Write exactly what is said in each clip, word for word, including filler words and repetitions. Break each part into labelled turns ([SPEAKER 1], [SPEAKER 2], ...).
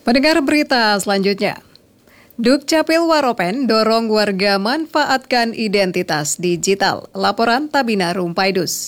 [SPEAKER 1] Pendengar berita selanjutnya. Dukcapil Waropen dorong warga manfaatkan identitas digital. Laporan Tabina Rumpaidus.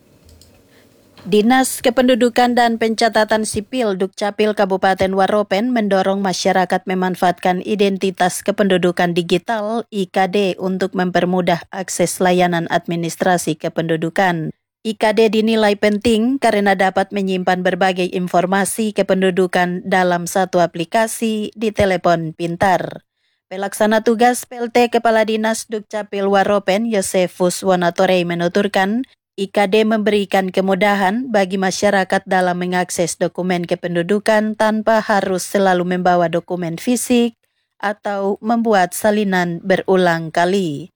[SPEAKER 2] Dinas Kependudukan dan Pencatatan Sipil Dukcapil Kabupaten Waropen mendorong masyarakat memanfaatkan identitas kependudukan digital I K D untuk mempermudah akses layanan administrasi kependudukan. I K D dinilai penting karena dapat menyimpan berbagai informasi kependudukan dalam satu aplikasi di telepon pintar. Pelaksana tugas P L T Kepala Dinas Dukcapil Waropen Yosefus Wonatorei menuturkan, I K D memberikan kemudahan bagi masyarakat dalam mengakses dokumen kependudukan tanpa harus selalu membawa dokumen fisik atau membuat salinan berulang kali.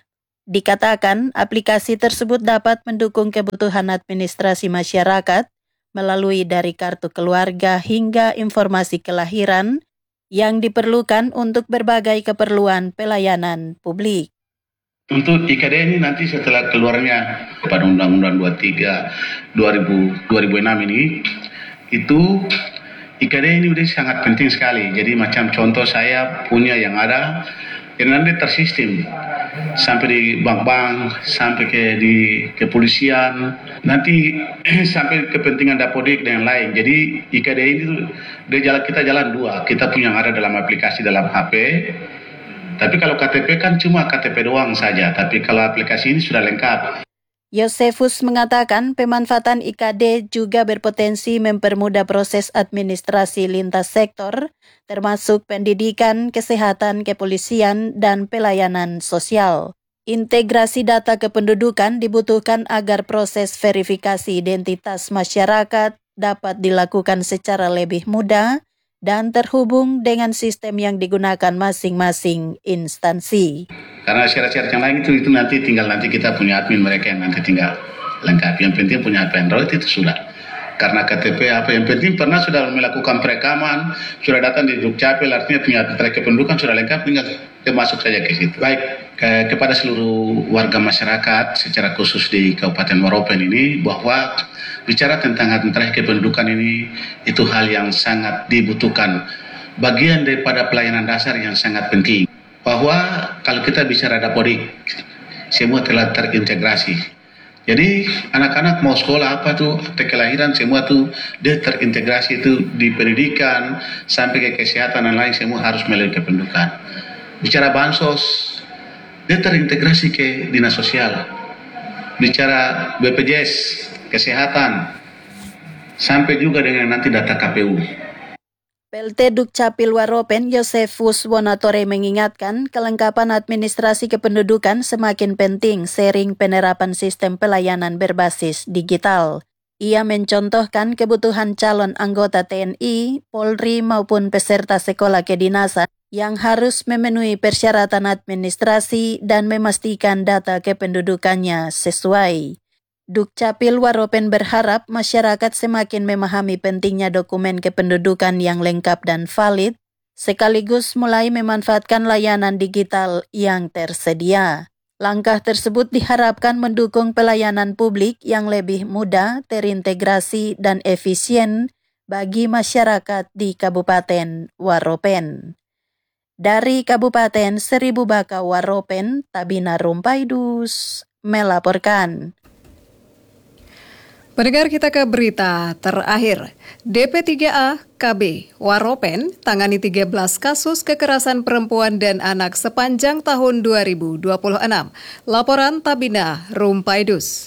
[SPEAKER 2] Dikatakan, aplikasi tersebut dapat mendukung kebutuhan administrasi masyarakat melalui dari kartu keluarga hingga informasi kelahiran yang diperlukan untuk berbagai keperluan pelayanan publik.
[SPEAKER 3] Untuk I K D ini nanti setelah keluarnya pada Undang-Undang dua puluh tiga dua ribu enam ini, itu I K D ini udah sangat penting sekali. Jadi macam contoh saya punya yang ada, yang nanti tersistem sampai di bank-bank, sampai ke di kepolisian, nanti sampai kepentingan dapodik dan lain. Jadi I K D ini tuh, dia jalan, kita jalan dua, kita punya yang ada dalam aplikasi dalam H P. Tapi kalau K T P kan cuma K T P doang saja, tapi kalau aplikasi ini sudah lengkap.
[SPEAKER 2] Yosefus mengatakan pemanfaatan I K D juga berpotensi mempermudah proses administrasi lintas sektor, termasuk pendidikan, kesehatan, kepolisian, dan pelayanan sosial. Integrasi data kependudukan dibutuhkan agar proses verifikasi identitas masyarakat dapat dilakukan secara lebih mudah dan terhubung dengan sistem yang digunakan masing-masing instansi.
[SPEAKER 3] Karena syarat-syarat yang lain itu, itu nanti tinggal nanti kita punya admin mereka yang nanti tinggal lengkap. Yang penting punya H P Android itu sudah. Karena K T P apa yang penting pernah sudah melakukan perekaman, sudah datang di Dukcapil, artinya punya kependudukan sudah lengkap, tinggal masuk saja ke situ. Baik, ke, kepada seluruh warga masyarakat secara khusus di Kabupaten Waropen ini, bahwa bicara tentang administrasi kependudukan ini, itu hal yang sangat dibutuhkan. Bagian daripada pelayanan dasar yang sangat penting. Bahwa kalau kita bicara dapodik, semua telah terintegrasi. Jadi anak-anak mau sekolah apa tuh, akte kelahiran semua tuh dia terintegrasi itu di pendidikan, sampai ke kesehatan dan lain semua harus melalui kependudukan. Bicara bansos, dia terintegrasi ke dinas sosial. Bicara B P J S, kesehatan, sampai juga dengan nanti data K P U.
[SPEAKER 2] P L T Dukcapil Waropen Yosefus Wonatorei mengingatkan kelengkapan administrasi kependudukan semakin penting seiring penerapan sistem pelayanan berbasis digital. Ia mencontohkan kebutuhan calon anggota T N I, Polri maupun peserta sekolah kedinasan yang harus memenuhi persyaratan administrasi dan memastikan data kependudukannya sesuai. Dukcapil Waropen berharap masyarakat semakin memahami pentingnya dokumen kependudukan yang lengkap dan valid, sekaligus mulai memanfaatkan layanan digital yang tersedia. Langkah tersebut diharapkan mendukung pelayanan publik yang lebih mudah, terintegrasi, dan efisien bagi masyarakat di Kabupaten Waropen. Dari Kabupaten Seribu Baka Waropen, Tabina Rumpaidus melaporkan.
[SPEAKER 1] Pendengar, kita ke berita terakhir. D P tiga A K B Waropen tangani tiga belas kasus kekerasan perempuan dan anak sepanjang tahun dua ribu dua puluh enam. Laporan Tabina Rumpaidus.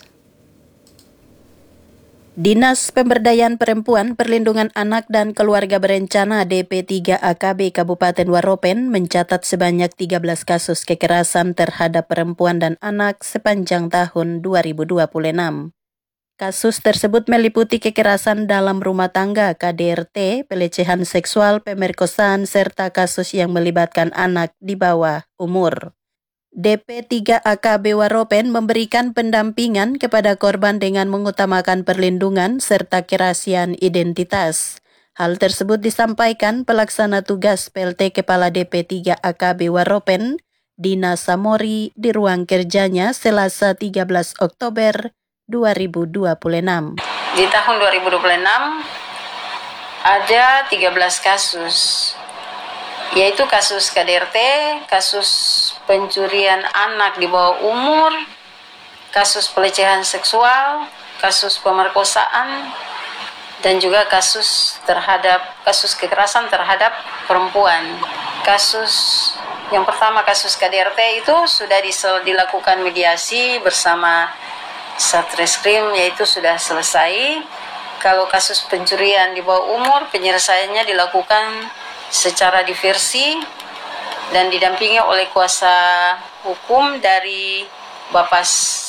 [SPEAKER 2] Dinas Pemberdayaan Perempuan, Perlindungan Anak dan Keluarga Berencana D P tiga A K B Kabupaten Waropen mencatat sebanyak tiga belas kasus kekerasan terhadap perempuan dan anak sepanjang tahun dua ribu dua puluh enam. Kasus tersebut meliputi kekerasan dalam rumah tangga K D R T, pelecehan seksual, pemerkosaan, serta kasus yang melibatkan anak di bawah umur. D P tiga A K B Waropen memberikan pendampingan kepada korban dengan mengutamakan perlindungan serta kerahasiaan identitas. Hal tersebut disampaikan pelaksana tugas P L T Kepala D P tiga A K B Waropen, Dina Samori, di ruang kerjanya Selasa tiga belas Oktober dua ribu dua puluh enam.
[SPEAKER 4] Di tahun dua ribu dua puluh enam ada tiga belas kasus, yaitu kasus K D R T, kasus pencurian anak di bawah umur, kasus pelecehan seksual, kasus pemerkosaan, dan juga kasus terhadap kasus kekerasan terhadap perempuan. Kasus yang pertama, kasus K D R T itu sudah dilakukan mediasi bersama Satreskrim, yaitu sudah selesai. Kalau kasus pencurian di bawah umur, penyelesaiannya dilakukan secara diversi dan didampingi oleh kuasa hukum dari Bapak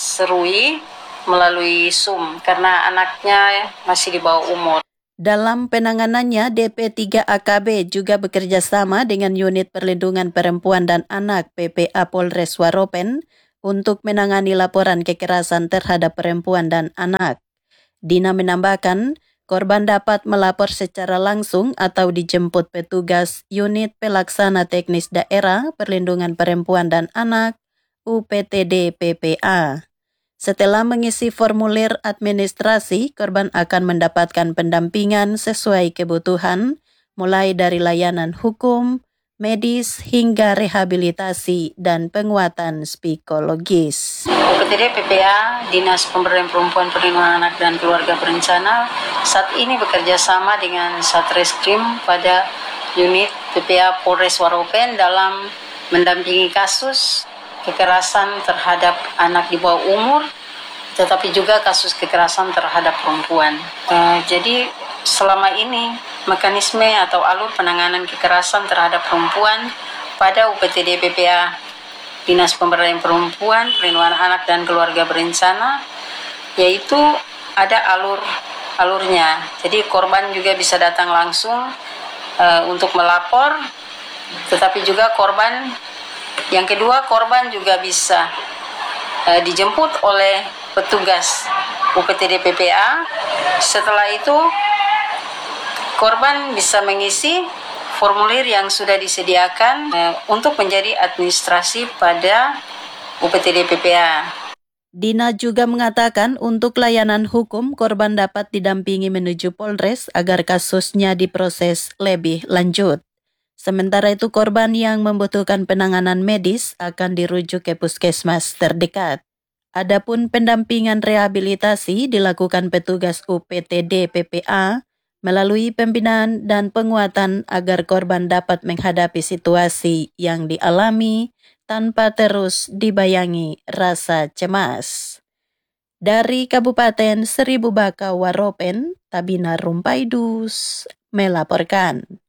[SPEAKER 4] Serui melalui S U M karena anaknya masih di bawah umur.
[SPEAKER 2] Dalam penanganannya, D P tiga A K B juga bekerja sama dengan Unit Perlindungan Perempuan dan Anak P P A Polres Waropen untuk menangani laporan kekerasan terhadap perempuan dan anak. Dina menambahkan, korban dapat melapor secara langsung atau dijemput petugas Unit Pelaksana Teknis Daerah Perlindungan Perempuan dan Anak U P T D P P A. Setelah mengisi formulir administrasi, korban akan mendapatkan pendampingan sesuai kebutuhan, mulai dari layanan hukum, medis, hingga rehabilitasi dan penguatan psikologis.
[SPEAKER 4] U P T D P P A, Dinas Pemberdayaan Perempuan, Perlindungan Anak dan Keluarga Berencana, saat ini bekerja sama dengan Satreskrim pada unit P P A Polres Waropen dalam mendampingi kasus kekerasan terhadap anak di bawah umur, tetapi juga kasus kekerasan terhadap perempuan. Uh, jadi selama ini mekanisme atau alur penanganan kekerasan terhadap perempuan pada U P T D P P A Dinas Pemberdayaan Perempuan, Perlindungan Anak dan Keluarga Berencana, yaitu ada alur alurnya. Jadi korban juga bisa datang langsung uh, untuk melapor, tetapi juga korban yang kedua, korban juga bisa uh, dijemput oleh petugas U P T D P P A. Setelah itu, korban bisa mengisi formulir yang sudah disediakan uh, untuk menjadi administrasi pada U P T D P P A.
[SPEAKER 2] Dina juga mengatakan untuk layanan hukum, korban dapat didampingi menuju Polres agar kasusnya diproses lebih lanjut. Sementara itu, korban yang membutuhkan penanganan medis akan dirujuk ke puskesmas terdekat. Adapun pendampingan rehabilitasi dilakukan petugas U P T D P P A melalui pembinaan dan penguatan agar korban dapat menghadapi situasi yang dialami tanpa terus dibayangi rasa cemas. Dari Kabupaten Seribu Baka Waropen, Tabina Rumpaidus melaporkan.